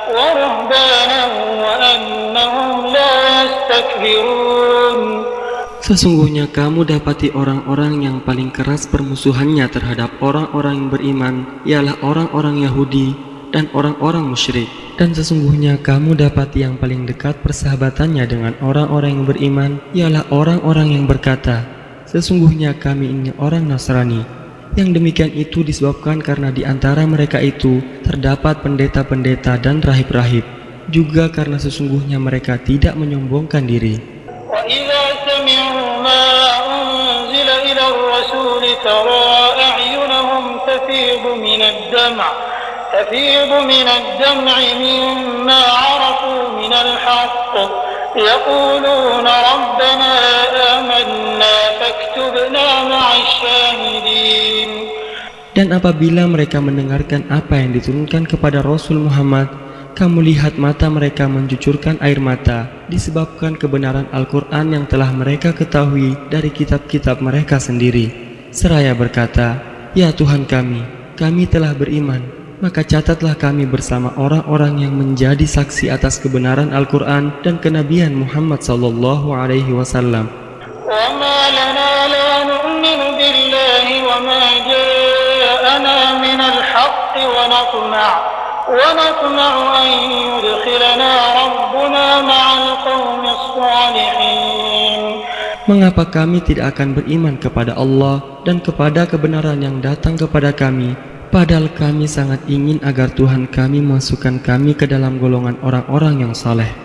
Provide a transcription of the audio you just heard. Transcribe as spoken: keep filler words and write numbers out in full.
ورهبانا وأنهم لا يستكبرون. Sesungguhnya kamu dapati orang-orang yang paling keras permusuhannya terhadap orang-orang yang beriman ialah orang-orang Yahudi dan orang-orang musyrik. Dan sesungguhnya kamu dapati yang paling dekat persahabatannya dengan orang-orang yang beriman ialah orang-orang yang berkata, sesungguhnya kami ini orang Nasrani. Yang demikian itu disebabkan karena di antara mereka itu terdapat pendeta-pendeta dan rahib-rahib, juga karena sesungguhnya mereka tidak menyombongkan diri. وَإِذَا سَمِعُوا مَا أُنزِلَ إِلَى الرَّسُولِ تَرَى أَعْيُنَهُمْ تَفِيضُ مِنَ الدَّمْعِ تَفِيضُ مِنَ الدَّمْعِ مِمَّا عَرَفُوا مِنَ الْحَقِّ يَقُولُونَ رَبَّنَا آمَنَّا فَاكْتُبْنَا مَعَ الشَّاهِدِينَ. Dan apabila mereka mendengarkan apa yang diturunkan kepada Rasul Muhammad, kamu lihat mata mereka mencucurkan air mata disebabkan kebenaran Al-Quran yang telah mereka ketahui dari kitab-kitab mereka sendiri. Seraya berkata, ya Tuhan kami, kami telah beriman, maka catatlah kami bersama orang-orang yang menjadi saksi atas kebenaran Al-Quran dan kenabian Muhammad sallallahu alaihi wasallam. وَمَا لَنَا لَا نُؤْمِنُ بِاللَّهِ وَمَا جَاءَنَا مِنَ الْحَقِّ وَنَطْمَعُ وَنَطْمَعُ أَن يُدْخِلَنَا رَبُّنَا مَعَ الْقَوْمِ الصَّالِحِينَ. Mengapa kami tidak akan beriman kepada Allah dan kepada kebenaran yang datang kepada kami, padahal kami sangat ingin agar Tuhan kami masukkan kami ke dalam golongan orang-orang yang saleh.